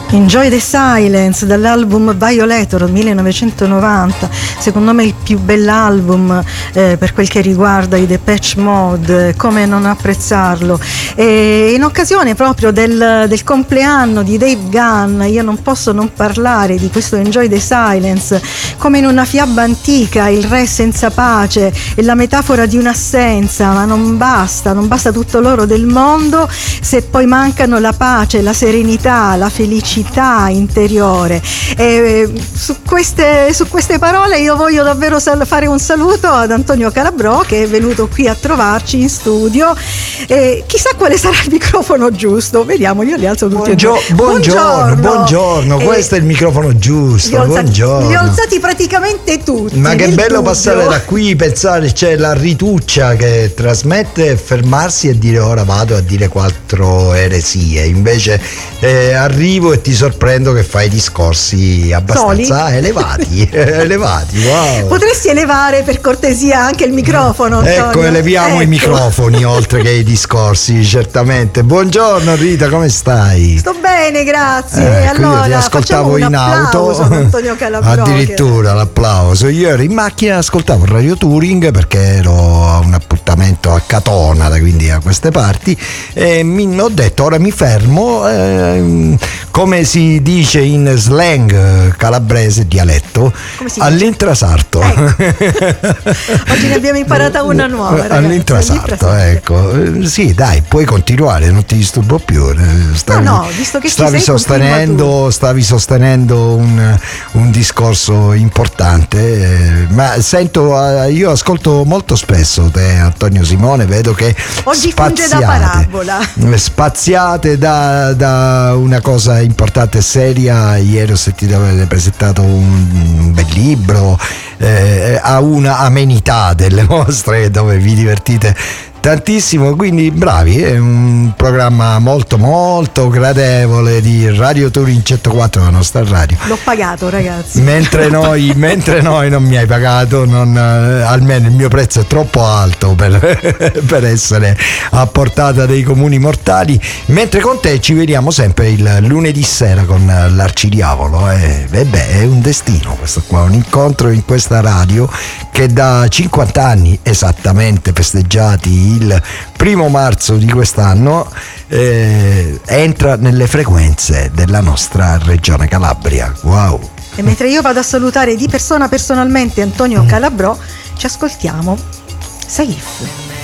Enjoy the Silence dall'album Violator 1990, secondo me il più bell'album per quel che riguarda i Depeche Mode, come non apprezzarlo. E in occasione proprio del compleanno di Dave Gunn io non posso non parlare di questo Enjoy the Silence, come in una fiaba antica il re senza pace è la metafora di un'assenza, ma non basta tutto l'oro del mondo se poi mancano la pace, la serenità, la felicità interiore. Su queste parole io voglio davvero fare un saluto ad Antonio Calabrò, che è venuto qui a trovarci in studio. Chissà quale sarà il microfono giusto, vediamo, io li alzo tutti. Buongiorno, questo è il microfono giusto. Buongiorno. Li ho alzati praticamente tutti. Ma che bello dubbio. Passare da qui, pensare c'è la rituccia che trasmette, fermarsi e dire ora vado a dire 4 eresie, invece arrivo e ti sorprendo che fai discorsi abbastanza elevati. Wow. Potresti elevare per cortesia anche il microfono, Antonio? Ecco, eleviamo i microfoni oltre che i discorsi, certamente. Buongiorno Rita, come stai? Sto bene, grazie. Allora, ti ascoltavo in auto, Antonio Calabrò, addirittura l'applauso. Io ero in macchina, ascoltavo Radio Touring perché ero a un appuntamento a Catona, quindi a queste parti, e ho detto ora mi fermo, come si dice in slang calabrese, dialetto, all'intrasarto. Oggi ne abbiamo imparata una nuova, ragazzi. All'intrasarto, ecco. Sì, dai, puoi continuare, non ti disturbo più. Visto che stavi sostenendo un discorso importante, ma sento, io ascolto molto spesso te, Antonio Simone, vedo che oggi funge da parabola, spaziate da una cosa importante e seria. Ieri ho sentito che avete presentato un bel libro, a una amenità delle vostre dove vi divertite tantissimo, quindi bravi, è un programma molto molto gradevole di Radio Touring 104, la nostra radio. L'ho pagato, ragazzi. Mentre noi non mi hai pagato, almeno il mio prezzo è troppo alto per essere a portata dei comuni mortali, mentre con te ci vediamo sempre il lunedì sera con l'Arcidiavolo. È un destino questo qua, un incontro in questa radio che da 50 anni esattamente festeggiati il 1 marzo di quest'anno entra nelle frequenze della nostra regione Calabria. Wow. E mentre io vado a salutare di persona personalmente Antonio Calabrò, ci ascoltiamo Saif.